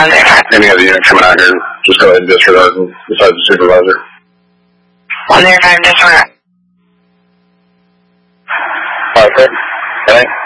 Any other unit coming out here, just go ahead and disregard them besides the supervisor. 105 disregard. Okay. Thanks.